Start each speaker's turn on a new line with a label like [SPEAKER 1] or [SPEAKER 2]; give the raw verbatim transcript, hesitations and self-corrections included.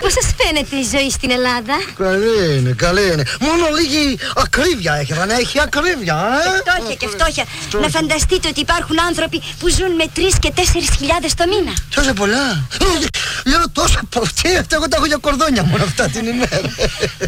[SPEAKER 1] Πώς σας φαίνεται η ζωή στην Ελλάδα?
[SPEAKER 2] Καλή είναι, καλή είναι. Μόνο λίγη ακρίβεια έχει, δεν έχει ακρίβεια, ε?
[SPEAKER 1] Και φτώχεια και φτώχεια. Να φανταστείτε ότι υπάρχουν άνθρωποι που ζουν με τρεις και τέσσερις χιλιάδες το μήνα.
[SPEAKER 2] Τόσα πολλά. Λέω τόσα πολλά. Εγώ τα έχω για κορδόνια μόνο αυτά την ημέρα.